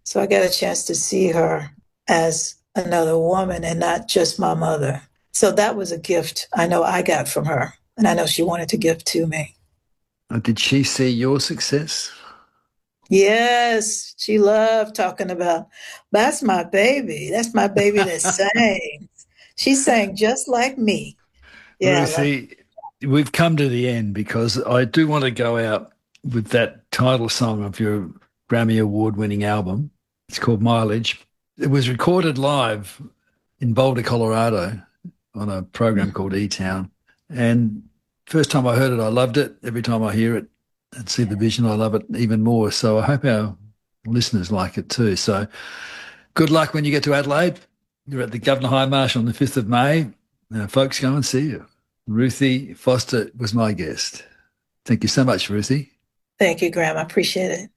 So I got a chance to see her as another woman and not just my mother. So that was a gift I know I got from her. And I know she wanted to give to me. Did she see your success? Yes, she loved talking about that's my baby. That's my baby that sang. She sang just like me. Yeah, like Ruthie, we've come to the end because I do want to go out with that title song of your Grammy Award winning album. It's called Mileage. It was recorded live in Boulder, Colorado on a program called E Town. And first time I heard it, I loved it. Every time I hear it and see the vision, I love it even more. So I hope our listeners like it too. So good luck when you get to Adelaide. You're at the Governor High Marsh on the 5th of May. Folks, go and see you. Ruthie Foster was my guest. Thank you so much, Ruthie. thank you, Graham. I appreciate it.